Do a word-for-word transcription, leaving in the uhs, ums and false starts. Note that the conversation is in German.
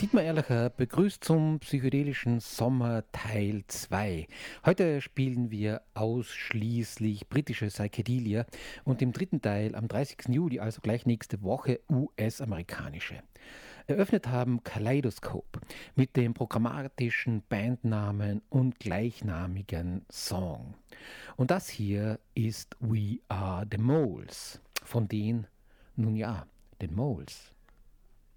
Dietmar Erlacher begrüßt zum psychedelischen Sommer Teil zwei. Heute spielen wir ausschließlich britische Psychedelia und im dritten Teil am dreißigsten Juli, also gleich nächste Woche, U S-amerikanische. Eröffnet haben Kaleidoscope mit dem programmatischen Bandnamen und gleichnamigen Song. Und das hier ist We Are the Moles, von den, nun ja, den Moles.